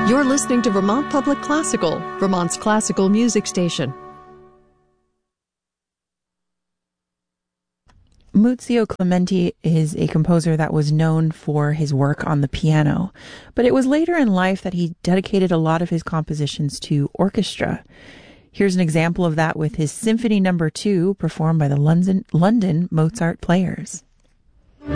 You're listening to Vermont Public Classical, Vermont's classical music station. Muzio Clementi is a composer that was known for his work on the piano, but it was later in life that he dedicated a lot of his compositions to orchestra. Here's an example of that with his Symphony No. 2, performed by the London Mozart Players.